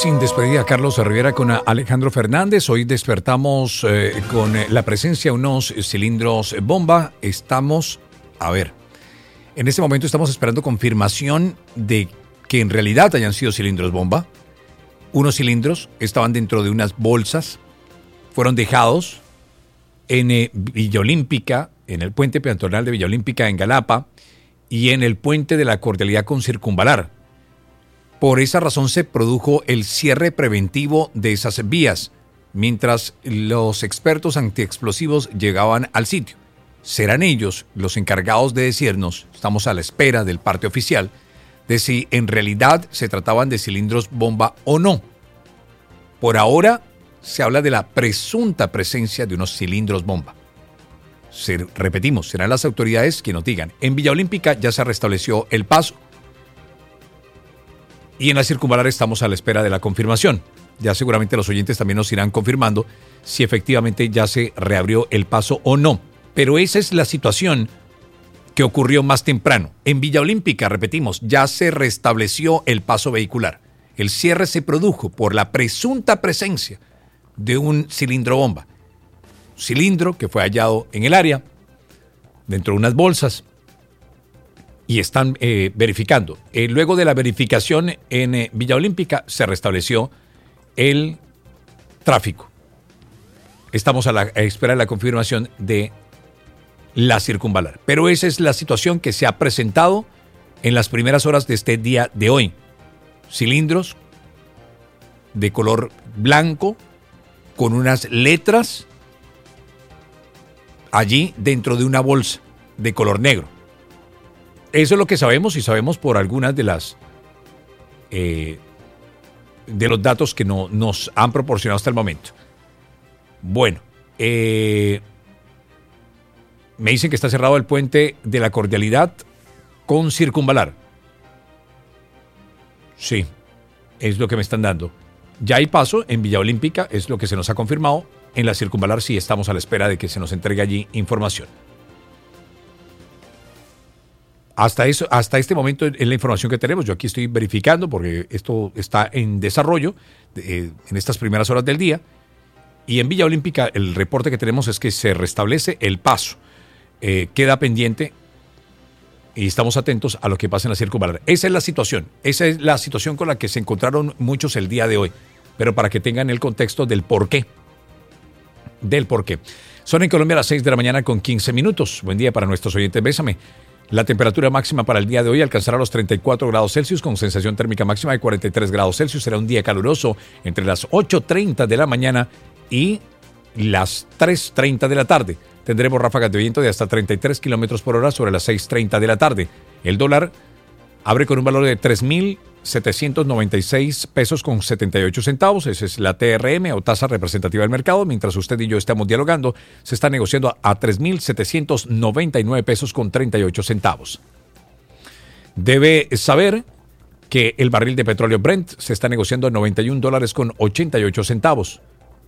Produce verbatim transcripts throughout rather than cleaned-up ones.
sin despedida, Carlos Rivera con Alejandro Fernández. Hoy despertamos eh, con la presencia de unos cilindros bomba. Estamos, a ver, en este momento estamos esperando confirmación de que en realidad hayan sido cilindros bomba. Unos cilindros estaban dentro de unas bolsas, fueron dejados en eh, Villa Olímpica, en el puente peatonal de Villa Olímpica en Galapa y en el puente de la Cordialidad con Circunvalar. Por esa razón se produjo el cierre preventivo de esas vías, mientras los expertos antiexplosivos llegaban al sitio. Serán ellos los encargados de decirnos, estamos a la espera del parte oficial, de si en realidad se trataban de cilindros bomba o no. Por ahora se habla de la presunta presencia de unos cilindros bomba. Se, repetimos, serán las autoridades quienes nos digan. En Villa Olímpica ya se restableció el paso. Y en la circunvalar estamos a la espera de la confirmación. Ya seguramente los oyentes también nos irán confirmando si efectivamente ya se reabrió el paso o no. Pero esa es la situación que ocurrió más temprano. En Villa Olímpica, repetimos, ya se restableció el paso vehicular. El cierre se produjo por la presunta presencia de un cilindro bomba. Cilindro que fue hallado en el área, dentro de unas bolsas. Y están eh, verificando. Eh, luego de la verificación en eh, Villa Olímpica se restableció el tráfico. Estamos a la a espera de la confirmación de la circunvalar. Pero esa es la situación que se ha presentado en las primeras horas de este día de hoy. Cilindros de color blanco con unas letras allí dentro de una bolsa de color negro. Eso es lo que sabemos y sabemos por algunas de las eh, de los datos que no, nos han proporcionado hasta el momento. Bueno, eh, me dicen que está cerrado el puente de la Cordialidad con Circunvalar. Sí, es lo que me están dando. Ya hay paso en Villa Olímpica, es lo que se nos ha confirmado. En la Circunvalar sí estamos a la espera de que se nos entregue allí información. Hasta, eso, hasta este momento es la información que tenemos. Yo aquí estoy verificando porque esto está en desarrollo eh, en estas primeras horas del día. Y en Villa Olímpica el reporte que tenemos es que se restablece el paso. Eh, queda pendiente y estamos atentos a lo que pasa en la circunvalar. Esa es la situación. Esa es la situación con la que se encontraron muchos el día de hoy. Pero para que tengan el contexto del por qué. Del por qué. Son en Colombia las seis de la mañana con quince minutos. Buen día para nuestros oyentes. Bésame. La temperatura máxima para el día de hoy alcanzará los treinta y cuatro grados Celsius con sensación térmica máxima de cuarenta y tres grados Celsius. Será un día caluroso entre las ocho treinta de la mañana y las tres treinta de la tarde. Tendremos ráfagas de viento de hasta treinta y tres kilómetros por hora sobre las seis treinta de la tarde. El dólar abre con un valor de tres mil setecientos noventa y seis pesos con setenta y ocho centavos. Esa es la T R M o tasa representativa del mercado. Mientras usted y yo estamos dialogando, se está negociando a tres mil setecientos noventa y nueve pesos con treinta y ocho centavos. Debe saber que el barril de petróleo Brent se está negociando a noventa y un dólares con ochenta y ocho centavos.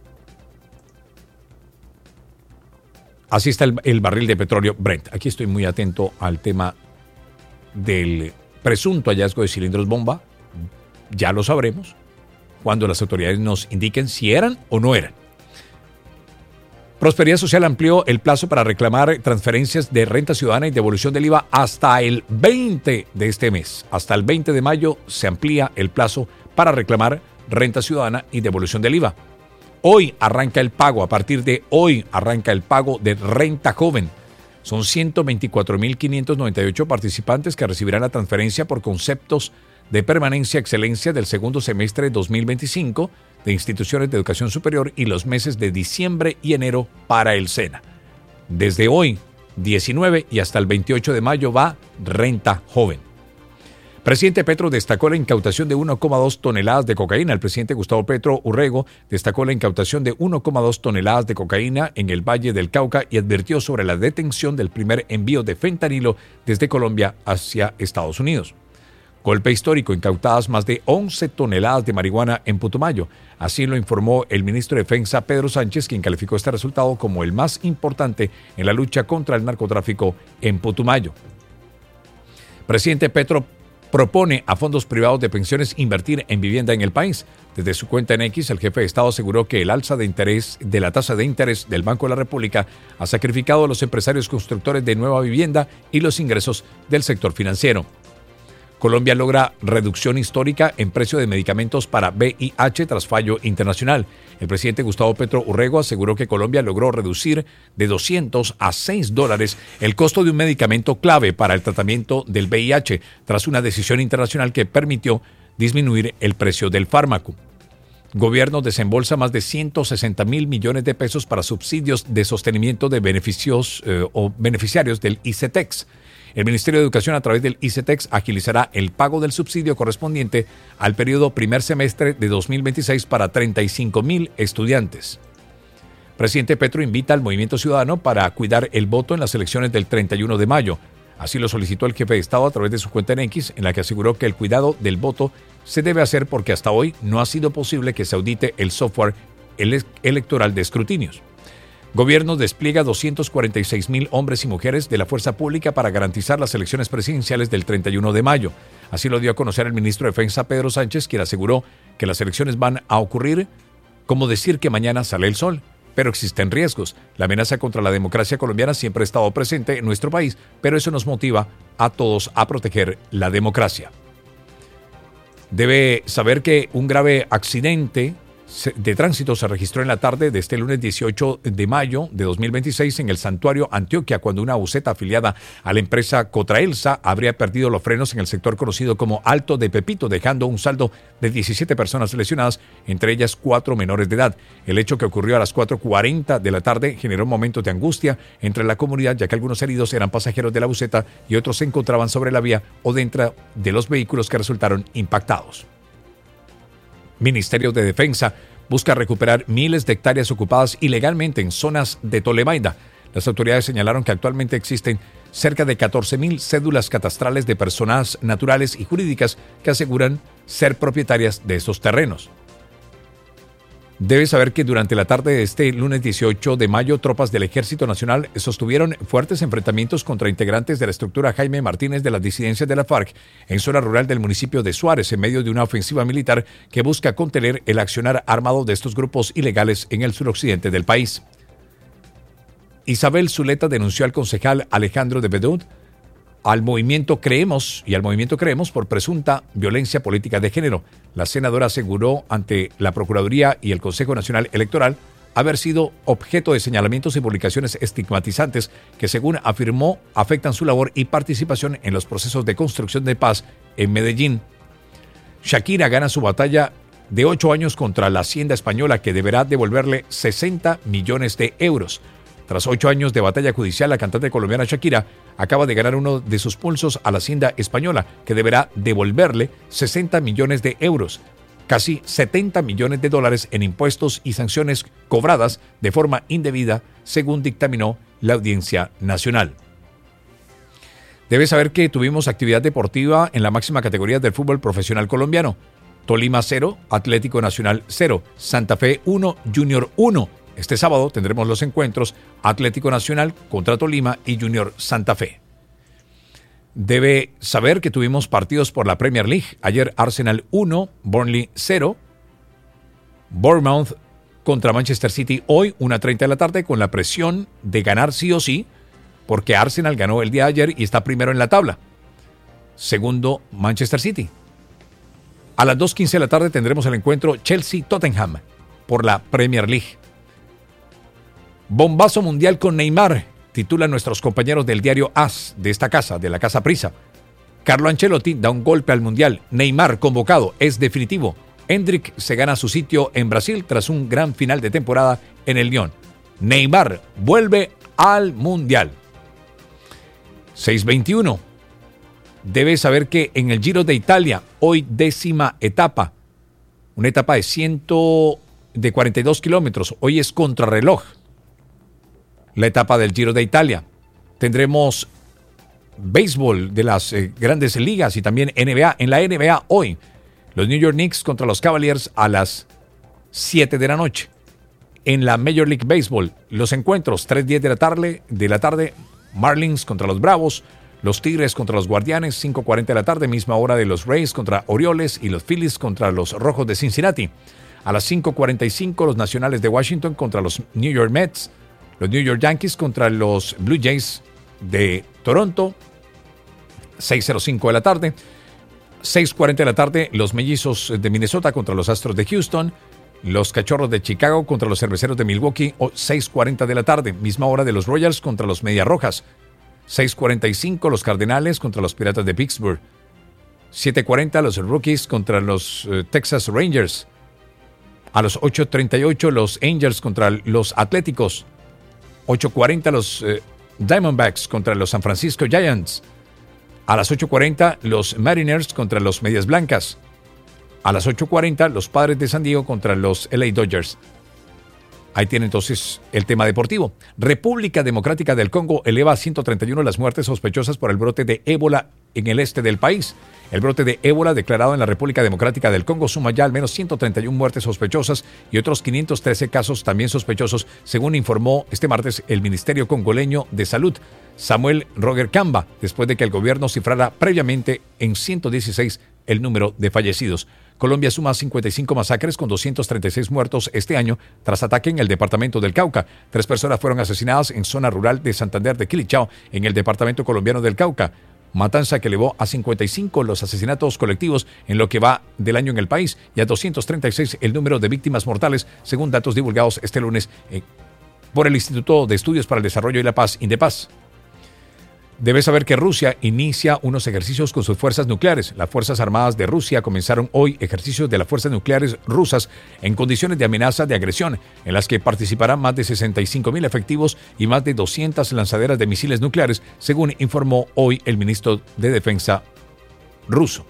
Así está el, el barril de petróleo Brent. Aquí estoy muy atento al tema del presunto hallazgo de cilindros bomba. Ya lo sabremos cuando las autoridades nos indiquen si eran o no eran. Prosperidad Social amplió el plazo para reclamar transferencias de renta ciudadana y devolución del I V A hasta el veinte de este mes. Hasta el veinte de mayo se amplía el plazo para reclamar renta ciudadana y devolución del I V A. Hoy arranca el pago, a partir de hoy arranca el pago de renta joven. Son ciento veinticuatro mil quinientos noventa y ocho participantes que recibirán la transferencia por conceptos de permanencia excelencia del segundo semestre de dos mil veinticinco de instituciones de educación superior y los meses de diciembre y enero para el SENA. Desde hoy, diecinueve y hasta el veintiocho de mayo va renta joven. Presidente Petro destacó la incautación de uno coma dos toneladas de cocaína. El presidente Gustavo Petro Urrego destacó la incautación de uno coma dos toneladas de cocaína en el Valle del Cauca y advirtió sobre la detención del primer envío de fentanilo desde Colombia hacia Estados Unidos. Golpe histórico, incautadas más de once toneladas de marihuana en Putumayo. Así lo informó el ministro de Defensa Pedro Sánchez, quien calificó este resultado como el más importante en la lucha contra el narcotráfico en Putumayo. Presidente Petro propone a fondos privados de pensiones invertir en vivienda en el país. Desde su cuenta en X, el jefe de Estado aseguró que el alza de interés de la tasa de interés del Banco de la República ha sacrificado a los empresarios constructores de nueva vivienda y los ingresos del sector financiero. Colombia logra reducción histórica en precio de medicamentos para V I H tras fallo internacional. El presidente Gustavo Petro Urrego aseguró que Colombia logró reducir de doscientos a seis dólares el costo de un medicamento clave para el tratamiento del V I H tras una decisión internacional que permitió disminuir el precio del fármaco. Gobierno desembolsa más de ciento sesenta mil millones de pesos para subsidios de sostenimiento de beneficios eh, o beneficiarios del ICETEX. El Ministerio de Educación, a través del ICETEX, agilizará el pago del subsidio correspondiente al periodo primer semestre de dos mil veintiséis para treinta y cinco mil estudiantes. Presidente Petro invita al movimiento ciudadano para cuidar el voto en las elecciones del treinta y uno de mayo. Así lo solicitó el jefe de Estado a través de su cuenta en X, en la que aseguró que el cuidado del voto se debe hacer porque hasta hoy no ha sido posible que se audite el software ele- electoral de escrutinios. Gobierno despliega doscientos cuarenta y seis mil hombres y mujeres de la fuerza pública para garantizar las elecciones presidenciales del treinta y uno de mayo. Así lo dio a conocer el ministro de Defensa, Pedro Sánchez, quien aseguró que las elecciones van a ocurrir como decir que mañana sale el sol. Pero existen riesgos. La amenaza contra la democracia colombiana siempre ha estado presente en nuestro país, pero eso nos motiva a todos a proteger la democracia. Debe saber que un grave accidente de tránsito se registró en la tarde de este lunes dieciocho de mayo de dos mil veintiséis en el Santuario Antioquia, cuando una buseta afiliada a la empresa Cotraelsa habría perdido los frenos en el sector conocido como Alto de Pepito, dejando un saldo de diecisiete personas lesionadas, entre ellas cuatro menores de edad. El hecho, que ocurrió a las cuatro cuarenta de la tarde, generó momentos de angustia entre la comunidad, ya que algunos heridos eran pasajeros de la buseta y otros se encontraban sobre la vía o dentro de los vehículos que resultaron impactados. Ministerio de Defensa busca recuperar miles de hectáreas ocupadas ilegalmente en zonas de Tolemaida. Las autoridades señalaron que actualmente existen cerca de catorce mil cédulas catastrales de personas naturales y jurídicas que aseguran ser propietarias de estos terrenos. Debe saber que durante la tarde de este lunes dieciocho de mayo, tropas del Ejército Nacional sostuvieron fuertes enfrentamientos contra integrantes de la estructura Jaime Martínez de las disidencias de la FARC en zona rural del municipio de Suárez, en medio de una ofensiva militar que busca contener el accionar armado de estos grupos ilegales en el suroccidente del país. Isabel Zuleta denunció al concejal Alejandro de Bedut al movimiento Creemos y al movimiento Creemos por presunta violencia política de género. La senadora aseguró ante la Procuraduría y el Consejo Nacional Electoral haber sido objeto de señalamientos y publicaciones estigmatizantes que, según afirmó, afectan su labor y participación en los procesos de construcción de paz en Medellín. Shakira gana su batalla de ocho años contra la Hacienda Española, que deberá devolverle sesenta millones de euros. Tras ocho años de batalla judicial, la cantante colombiana Shakira acaba de ganar uno de sus pulsos a la Hacienda Española, que deberá devolverle sesenta millones de euros, casi setenta millones de dólares en impuestos y sanciones cobradas de forma indebida, según dictaminó la Audiencia Nacional. Debe saber que tuvimos actividad deportiva en la máxima categoría del fútbol profesional colombiano. Tolima cero, Atlético Nacional cero, Santa Fe uno, Junior uno. Este sábado tendremos los encuentros Atlético Nacional contra Tolima y Junior Santa Fe. Debe saber que tuvimos partidos por la Premier League. Ayer Arsenal uno, Burnley cero. Bournemouth contra Manchester City hoy, una treinta de la tarde, con la presión de ganar sí o sí, porque Arsenal ganó el día de ayer y está primero en la tabla. Segundo, Manchester City. A las dos quince de la tarde tendremos el encuentro Chelsea-Tottenham por la Premier League. Bombazo mundial con Neymar, titulan nuestros compañeros del diario AS de esta casa, de la Casa Prisa. Carlo Ancelotti da un golpe al mundial. Neymar convocado, es definitivo. Endrick se gana su sitio en Brasil tras un gran final de temporada en el Lyon. Neymar vuelve al mundial. seis veintiuno. Debe saber que en el Giro de Italia, hoy décima etapa, una etapa de ciento de cuarenta y dos kilómetros, hoy es contrarreloj. La etapa del Giro de Italia. Tendremos béisbol de las eh, grandes ligas y también N B A. En la N B A hoy, los New York Knicks contra los Cavaliers a las siete de la noche. En la Major League Baseball, los encuentros tres diez de la tarde, de la tarde, Marlins contra los Bravos, los Tigres contra los Guardianes, cinco cuarenta de la tarde, misma hora de los Rays contra Orioles y los Phillies contra los Rojos de Cincinnati. A las cinco cuarenta y cinco, los Nacionales de Washington contra los New York Mets, los New York Yankees contra los Blue Jays de Toronto, seis cero cinco de la tarde. seis cuarenta de la tarde, los Mellizos de Minnesota contra los Astros de Houston, los Cachorros de Chicago contra los Cerveceros de Milwaukee, seis cuarenta de la tarde, misma hora de los Royals contra los Medias Rojas. seis cuarenta y cinco, los Cardenales contra los Piratas de Pittsburgh. siete cuarenta, los Rockies contra los uh, Texas Rangers. A los ocho treinta y ocho, los Angels contra los Atléticos. ocho cuarenta, los uh, Diamondbacks contra los San Francisco Giants. A las ocho cuarenta, los Mariners contra los Medias Blancas. A las ocho cuarenta, los Padres de San Diego contra los L A Dodgers. Ahí tiene entonces el tema deportivo. República Democrática del Congo eleva a ciento treinta y uno las muertes sospechosas por el brote de ébola en el este del país. El brote de ébola declarado en la República Democrática del Congo suma ya al menos ciento treinta y una muertes sospechosas y otros quinientos trece casos también sospechosos, según informó este martes el Ministerio Congoleño de Salud, Samuel Roger Kamba, después de que el gobierno cifrara previamente en ciento dieciséis el número de fallecidos. Colombia suma cincuenta y cinco masacres con doscientos treinta y seis muertos este año tras ataque en el departamento del Cauca. Tres personas fueron asesinadas en zona rural de Santander de Quilichao, en el departamento colombiano del Cauca. Matanza que elevó a cincuenta y cinco los asesinatos colectivos en lo que va del año en el país y a doscientos treinta y seis el número de víctimas mortales, según datos divulgados este lunes eh, por el Instituto de Estudios para el Desarrollo y la Paz, INDEPAZ. Debes saber que Rusia inicia unos ejercicios con sus fuerzas nucleares. Las Fuerzas Armadas de Rusia comenzaron hoy ejercicios de las fuerzas nucleares rusas en condiciones de amenaza de agresión, en las que participarán más de sesenta y cinco mil efectivos y más de doscientas lanzaderas de misiles nucleares, según informó hoy el ministro de Defensa ruso.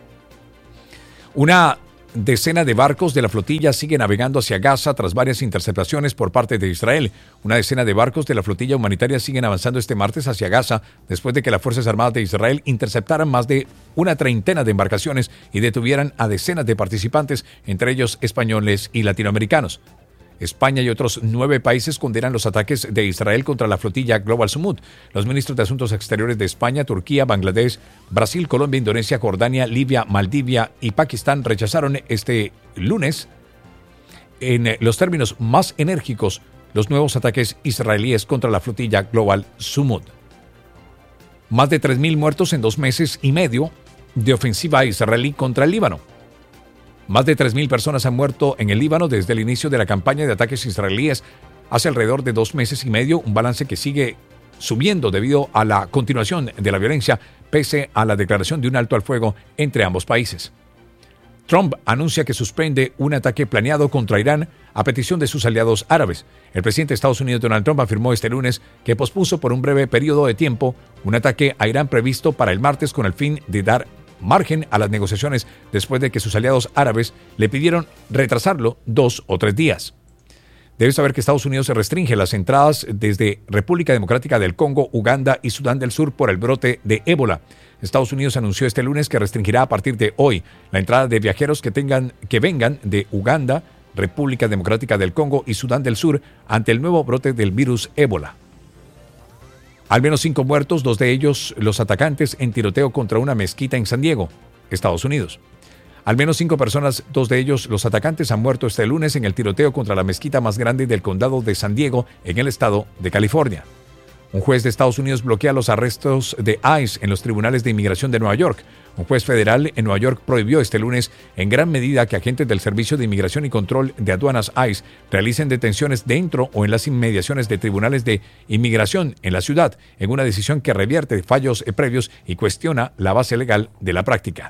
Una decena de barcos de la flotilla sigue navegando hacia Gaza tras varias interceptaciones por parte de Israel. Una decena de barcos de la flotilla humanitaria siguen avanzando este martes hacia Gaza después de que las Fuerzas Armadas de Israel interceptaran más de una treintena de embarcaciones y detuvieran a decenas de participantes, entre ellos españoles y latinoamericanos. España y otros nueve países condenan los ataques de Israel contra la flotilla Global Sumud. Los ministros de Asuntos Exteriores de España, Turquía, Bangladesh, Brasil, Colombia, Indonesia, Jordania, Libia, Maldivia y Pakistán rechazaron este lunes, en los términos más enérgicos, los nuevos ataques israelíes contra la flotilla Global Sumud. Más de tres mil muertos en dos meses y medio de ofensiva israelí contra el Líbano. Más de tres mil personas han muerto en el Líbano desde el inicio de la campaña de ataques israelíes hace alrededor de dos meses y medio, un balance que sigue subiendo debido a la continuación de la violencia, pese a la declaración de un alto al fuego entre ambos países. Trump anuncia que suspende un ataque planeado contra Irán a petición de sus aliados árabes. El presidente de Estados Unidos, Donald Trump, afirmó este lunes que pospuso por un breve periodo de tiempo un ataque a Irán previsto para el martes con el fin de dar margen a las negociaciones después de que sus aliados árabes le pidieron retrasarlo dos o tres días. Debes saber que Estados Unidos se restringe las entradas desde República Democrática del Congo, Uganda y Sudán del Sur por el brote de ébola. Estados Unidos anunció este lunes que restringirá a partir de hoy la entrada de viajeros que tengan que vengan de Uganda, República Democrática del Congo y Sudán del Sur ante el nuevo brote del virus ébola. Al menos cinco muertos, dos de ellos los atacantes en tiroteo contra una mezquita en San Diego, Estados Unidos. Al menos cinco personas, dos de ellos los atacantes, han muerto este lunes en el tiroteo contra la mezquita más grande del condado de San Diego, en el estado de California. Un juez de Estados Unidos bloquea los arrestos de ICE en los tribunales de inmigración de Nueva York. Un juez federal en Nueva York prohibió este lunes en gran medida que agentes del Servicio de Inmigración y Control de Aduanas ICE realicen detenciones dentro o en las inmediaciones de tribunales de inmigración en la ciudad, en una decisión que revierte fallos previos y cuestiona la base legal de la práctica.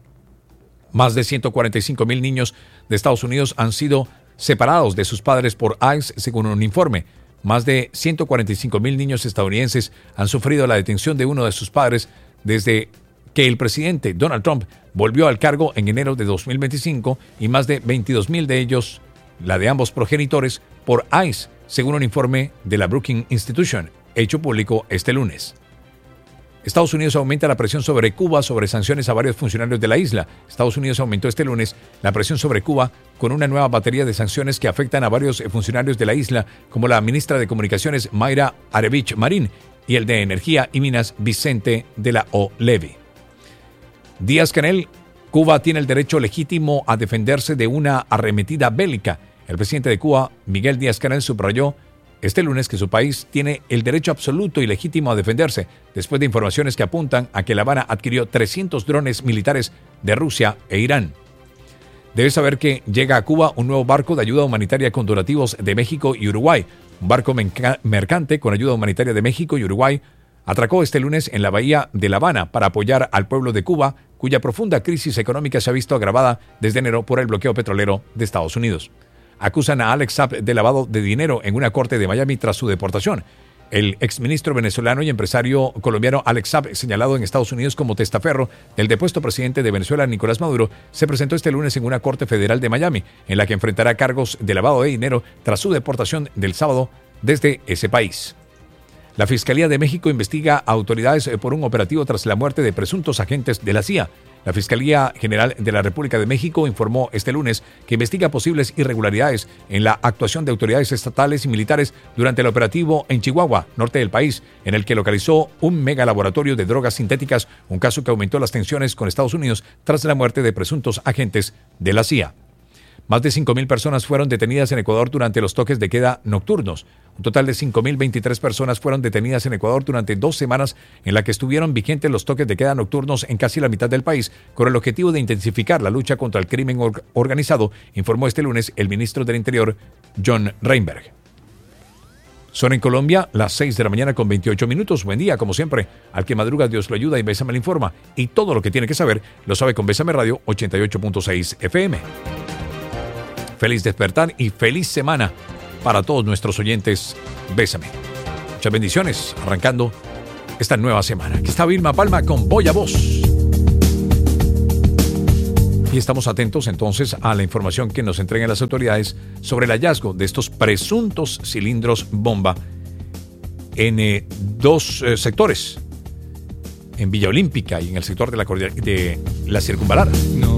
Más de ciento cuarenta y cinco mil niños de Estados Unidos han sido separados de sus padres por ICE, según un informe. Más de ciento cuarenta y cinco mil niños estadounidenses han sufrido la detención de uno de sus padres desde que el presidente Donald Trump volvió al cargo en enero de dos mil veinticinco y más de veintidós mil de ellos, la de ambos progenitores, por ICE, según un informe de la Brookings Institution, hecho público este lunes. Estados Unidos aumenta la presión sobre Cuba sobre sanciones a varios funcionarios de la isla. Estados Unidos aumentó este lunes la presión sobre Cuba con una nueva batería de sanciones que afectan a varios funcionarios de la isla, como la ministra de Comunicaciones Mayra Arevich Marín, y el de Energía y Minas Vicente de la O. Levy. Díaz-Canel: Cuba tiene el derecho legítimo a defenderse de una arremetida bélica. El presidente de Cuba, Miguel Díaz-Canel, subrayó este lunes que su país tiene el derecho absoluto y legítimo a defenderse, después de informaciones que apuntan a que La Habana adquirió trescientos drones militares de Rusia e Irán. Debes saber que llega a Cuba un nuevo barco de ayuda humanitaria con donativos de México y Uruguay. Un barco mercante con ayuda humanitaria de México y Uruguay atracó este lunes en la bahía de La Habana para apoyar al pueblo de Cuba, cuya profunda crisis económica se ha visto agravada desde enero por el bloqueo petrolero de Estados Unidos. Acusan a Alex Saab de lavado de dinero en una corte de Miami tras su deportación. El exministro venezolano y empresario colombiano Alex Saab, señalado en Estados Unidos como testaferro del depuesto presidente de Venezuela, Nicolás Maduro, se presentó este lunes en una corte federal de Miami, en la que enfrentará cargos de lavado de dinero tras su deportación del sábado desde ese país. La Fiscalía de México investiga a autoridades por un operativo tras la muerte de presuntos agentes de la C I A. La Fiscalía General de la República de México informó este lunes que investiga posibles irregularidades en la actuación de autoridades estatales y militares durante el operativo en Chihuahua, norte del país, en el que localizó un megalaboratorio de drogas sintéticas, un caso que aumentó las tensiones con Estados Unidos tras la muerte de presuntos agentes de la C I A. Más de cinco mil personas fueron detenidas en Ecuador durante los toques de queda nocturnos. Un total de cinco mil veintitrés personas fueron detenidas en Ecuador durante dos semanas en la que estuvieron vigentes los toques de queda nocturnos en casi la mitad del país, con el objetivo de intensificar la lucha contra el crimen or- organizado, informó este lunes el ministro del Interior, John Reinberg. Son en Colombia las seis de la mañana con veintiocho minutos. Buen día, como siempre. Al que madruga, Dios lo ayuda y Bésame le informa. Y todo lo que tiene que saber lo sabe con Bésame Radio ochenta y ocho punto seis F M. Feliz despertar y feliz semana para todos nuestros oyentes. Bésame. Muchas bendiciones arrancando esta nueva semana. Aquí está Vilma Palma con Voy a Vos. Y estamos atentos entonces a la información que nos entreguen las autoridades sobre el hallazgo de estos presuntos cilindros bomba en eh, dos eh, sectores, en Villa Olímpica y en el sector de la, de la Circunvalar. No.